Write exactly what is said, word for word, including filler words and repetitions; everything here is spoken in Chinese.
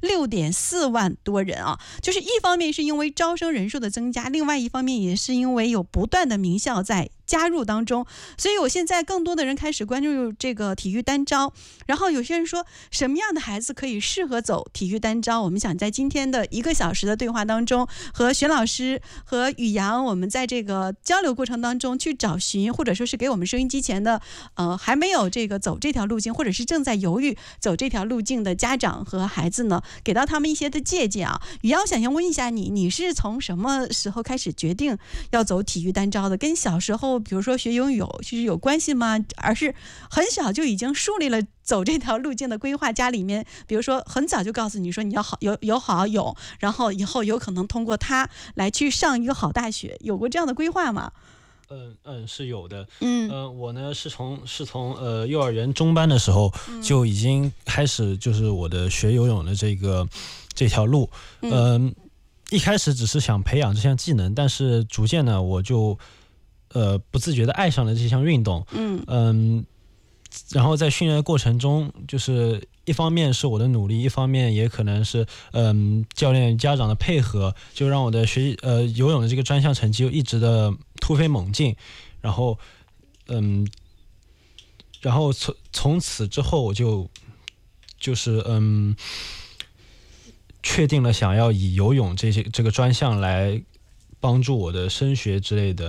六点四万多人啊。就是一方面是因为招生人数的增加，另外一方面也是因为有不断的名校在加入当中，所以我现在更多的人开始关注这个体育单招。然后有些人说，什么样的孩子可以适合走体育单招？我们想在今天的一个小时的对话当中，和玄老师和宇阳，我们在这个交流过程当中去找寻，或者说是给我们收音机前的呃还没有这个走这条路径，或者是正在犹豫走这条路径的家长和孩子呢，给到他们一些的借鉴啊。宇阳，我想先问一下你，你是从什么时候开始决定要走体育单招的？跟小时候比如说学游泳其实有关系吗？而是很小就已经树立了走这条路径的规划，家里面比如说很早就告诉你说你要好有有好泳，然后以后有可能通过它来去上一个好大学，有过这样的规划吗？ 嗯嗯，是有的。 嗯， 呃，我呢是从是从呃幼儿园中班的时候就已经开始就是我的学游泳的这个这条路。嗯、呃，一开始只是想培养这项技能，但是逐渐呢我就呃不自觉的爱上了这项运动。嗯嗯、呃，然后在训练的过程中，就是一方面是我的努力，一方面也可能是嗯、呃、教练家长的配合，就让我的学呃游泳的这个专项成绩就一直的突飞猛进。然后嗯，然后从从此之后我就就是嗯确定了想要以游泳这些这个专项来帮助我的升学之类的。